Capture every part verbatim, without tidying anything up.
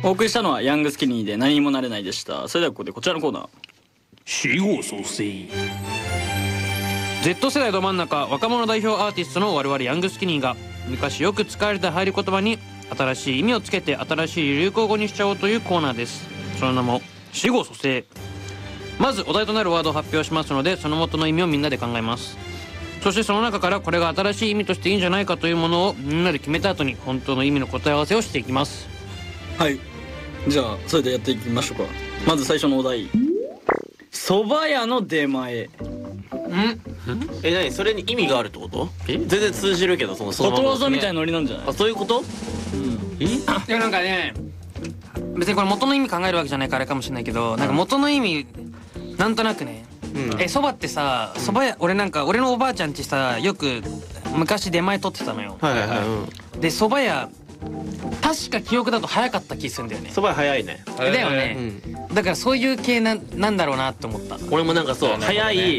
お送りしたのはヤングスキニーで何にもなれないでした。それではここでこちらのコーナー、 死後蘇生。 Z 世代ど真ん中若者代表アーティストの我々ヤングスキニーが昔よく使われた入り言葉に新しい意味をつけて新しい流行語にしちゃおうというコーナーです。その名も死後蘇生。まずお題となるワードを発表しますので、その元の意味をみんなで考えます。そしてその中からこれが新しい意味としていいんじゃないかというものをみんなで決めた後に本当の意味の答え合わせをしていきます。 はい、じゃあそれでやっていきましょうか。まず最初のお題、蕎麦屋の出前。 んえ、何それに意味があるってこと？全然通じるけど、そのそのことわざみたいなノリなんじゃない？ あ、そういうこと？ いやなんかね、別にこれ元の意味考えるわけじゃないからあれかもしれないけど、なんか元の意味なんとなくね、 うんえ、そばってさ、そば屋、俺なんか俺のおばあちゃんちさ、よく昔出前取ってたのよ。 はいはいはい、うん、 でそば屋確か記憶だと早かった気するんだよね。 そば早いね。 だよね、 うん、 だからそういう系な、なんだろうなって思った。 俺もなんかそう、 なるほどね。 早い、 うん、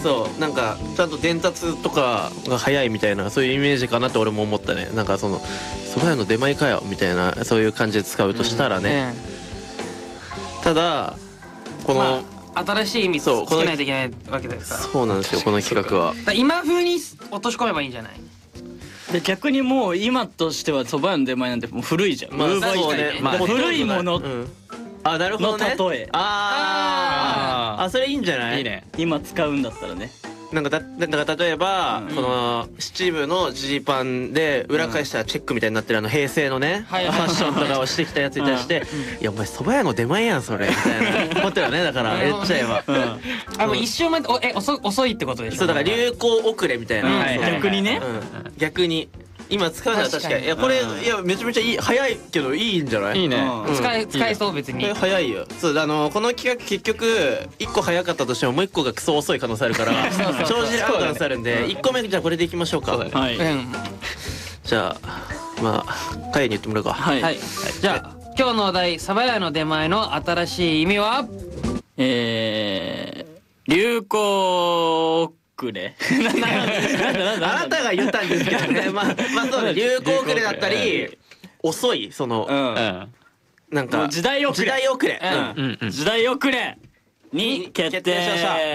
そうなんかちゃんと伝達とかが早いみたいな、そういうイメージかなって俺も思ったね。なんかその蕎麦屋の出前かよみたいな、そういう感じで使うとしたらね、 うん、 ただこの、 まあ、新しい意味そうつけないといけないわけですから。 そうなんですよ、この企画は。 だから今風に落とし込めばいいんじゃない？ で逆にもう今としては蕎麦屋の出前なんてもう古いじゃん。 まあウーバーイーツそうね、 まあ古いもの、 うん、あ、なるほどね。 の例えあーあ、それいいんじゃない？ いいね。 今使うんだったらね。 なんかだなんか例えば、 うん、 この七分のジーパンで裏返したらチェックみたいになってるあの平成のね、 はいファッションとかをしてきたやつに対して「いやお前蕎麦屋の出前やんそれ」みたいなことよね。だから言っちゃえば、 あ、もう一周までおえ遅遅いってことでしょ。 そうだから流行遅れみたいな、 うんそう逆にね、 うん、逆に今使うのは確かに、いやこれ、いやめちゃめちゃいい、早いけどいいんじゃない？ いいね。 うん使え使えそう別に。 これ早いよ。そう、あのこの企画結局いっこ早かったとしてももういっこがクソ遅い可能性あるから帳尻合う可能性あるんで、いっこめじゃあこれでいきましょうか。 はい、 うんじゃあまあカイに言ってもらうか。 はいはい。じゃあ今日のお題、蕎麦屋の出前の新しい意味は？ えー、流行遅れ。なんだなんだなんだあなたが言ったんですけどね。まあまあそうね、流行遅れだったり遅い、その、 うん、 うんなんかもう時代遅れ時代遅れ、 うんうんうん。 時代遅れに決定。 決定しました。 はい。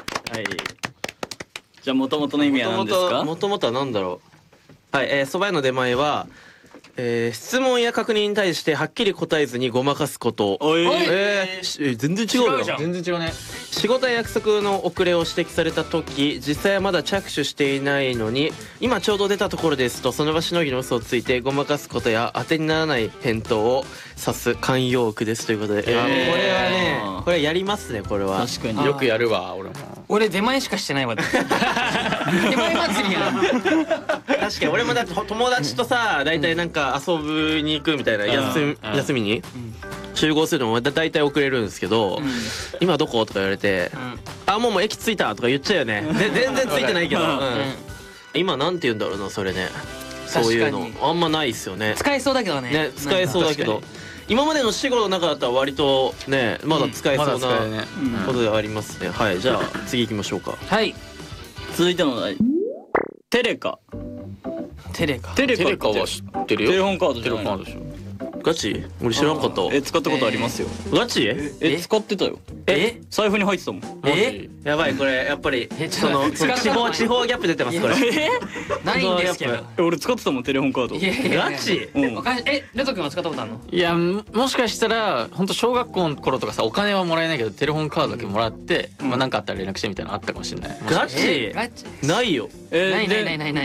じゃあ元々の意味は何ですか？ もともとは何だろう。はい、えー、蕎麦屋の出前は、えー、質問や確認に対してはっきり答えずにごまかすこと。 おい、 えーしえー全然違うよ。 違うじゃん全然違うね。 仕事や約束の遅れを指摘された時、実際はまだ着手していないのに今ちょうど出たところですとその場しのぎの嘘をついてごまかすことや当てにならない返答を指す慣用句ですということで、 えーあこれはね、これやりますね。これは確かによくやるわ俺も。 俺出前しかしてないわ。出前祭りやん。 確かに俺もだって友達とさ大体なんか遊びに行くみたいな、休みうん休みに集合するのも大体遅れるんですけど、今どこ?とか言われて、あもうもう駅着いたとか言っちゃうよね。で全然着いてないけど、うん今なんて言うんだろうなそれね。そういうの確あんまないっすよね。 使えそうだけどね。 ね使えそうだけど今までの死後の中だったら割とねまだ使えまそうなだ使えるね。 ことではありますね。はい、じゃあ次行きましょうか。 はい。 続いてのお題、テレカ。 テレか。 テレカテレカは知ってるよ。 テレホンカードじテゃないの？ レホンカードでしょ。 ガチ俺知らんかったわ。 え、使ったことありますよ。 ガチえ、 え使ってたよ。 え財布に入ってたもん。 えやばいこれやっぱりえちょその使った地方地方ギャップ出てますこれ。 えないんですけど。 え、俺使ってたもんテレホンカード。 いやいやいやガチうんおかしえ、レト君は使ったことあるの？ いやももしかしたら本当小学校の頃とかさお金はもらえないけどテレホンカードだけもらって、まあ何かあったら連絡してみたいなのあったかもしれない。 ガチえガチ。 ないよ。 えないないでないないない。